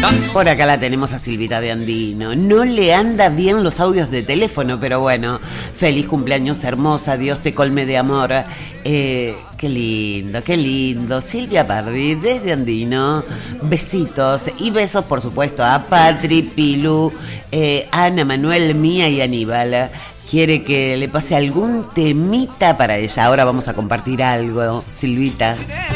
Por acá la tenemos a Silvita de Andino. No le anda bien los audios de teléfono, pero bueno, feliz cumpleaños hermosa, Dios te colme de amor. Qué lindo, qué lindo. Silvia Pardi, desde Andino. Besitos y besos, por supuesto, a Patri, Pilu, Ana, Manuel, Mía y Aníbal. Quiere que le pase algún temita para ella. Ahora vamos a compartir algo, Silvita.